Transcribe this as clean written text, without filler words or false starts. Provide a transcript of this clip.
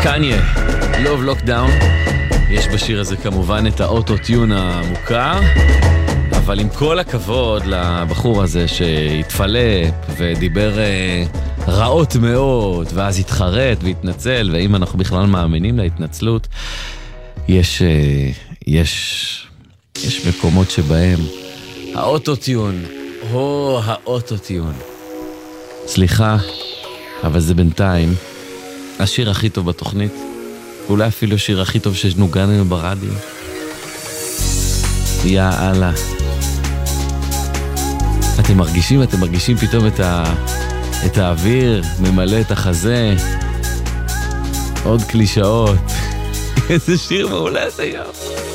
קניה, Love Lockdown. יש בשיר הזה כמובן את האוטו-טיון המוכר, אבל עם כל הכבוד לבחור הזה שהתפלפ ודיבר רעות מאוד, ואז התחרט והתנצל, ואם אנחנו בכלל מאמינים להתנצלות, יש מקומות שבהם האוטו-טיון, האוטו-טיון. סליחה, אבל זה בינתיים השיר הכי טוב בתוכנית, אולי אפילו השיר הכי טוב שנוגן לנו ברדיו. יאללה. אתם מרגישים פתאום את האוויר ממלא את החזה. עוד קלישאות. איזה שיר מעולה זה היום.